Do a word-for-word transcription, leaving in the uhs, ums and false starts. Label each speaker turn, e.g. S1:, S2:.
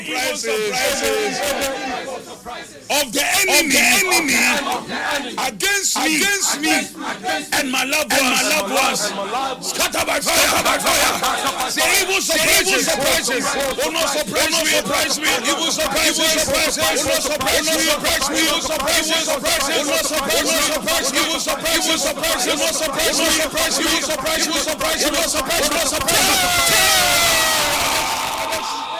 S1: surprises of the enemy, enemy against me, against me, and my loved ones, my loved ones, scatter by fire, scatter by fire. The evil surprises, surprises, will not surprise me, surprise me. Evil surprises, surprises, will not surprise me, surprise me. Evil surprises, surprises, will not surprise me, surprise me. Evil surprises, evil surprises, will not surprise me, surprise me. Evil surprises, evil surprises, will not surprise me, surprise me.